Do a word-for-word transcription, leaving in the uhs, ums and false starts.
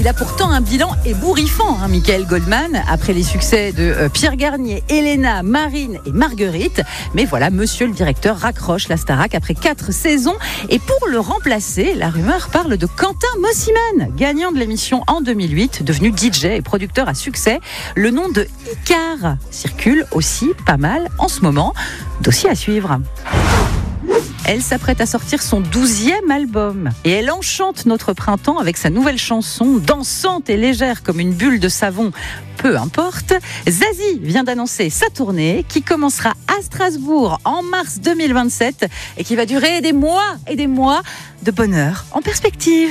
il a pourtant un bilan ébouriffant, hein, Michael Goldman, après les succès de euh, Pierre Garnier, Elena, Marine et Marguerite. Mais voilà, monsieur le directeur raccroche la Starac après quatre saisons. Et pour le remplacer, la rumeur parle de Quentin Mosimann, gagnant de l'émission en deux mille huit, devenu D J et producteur à succès. Le nom de Icar circule aussi pas mal en ce moment. Dossier à suivre. Elle s'apprête à sortir son douzième album et elle enchante notre printemps avec sa nouvelle chanson, dansante et légère comme une bulle de savon, peu importe. Zazie vient d'annoncer sa tournée qui commencera à Strasbourg en mars deux mille vingt-sept et qui va durer des mois et des mois de bonheur en perspective.